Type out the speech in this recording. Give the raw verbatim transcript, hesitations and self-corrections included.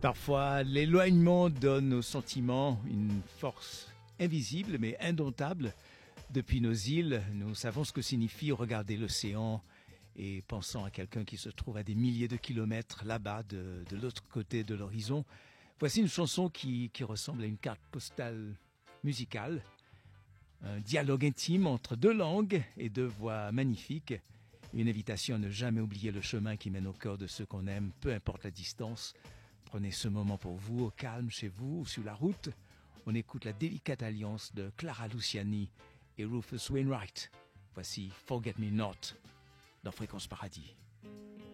Parfois, l'éloignement donne aux sentiments une force invisible mais indomptable. Depuis nos îles, nous savons ce que signifie regarder l'océan et pensant à quelqu'un qui se trouve à des milliers de kilomètres là-bas, de, de l'autre côté de l'horizon. Voici une chanson qui, qui ressemble à une carte postale musicale, un dialogue intime entre deux langues et deux voix magnifiques, une invitation à ne jamais oublier le chemin qui mène au cœur de ceux qu'on aime, peu importe la distance. Prenez ce moment pour vous, au calme chez vous ou sur la route. On écoute la délicate alliance de Clara Luciani et Rufus Wainwright. Voici Forget Me Not dans Fréquence Paradis.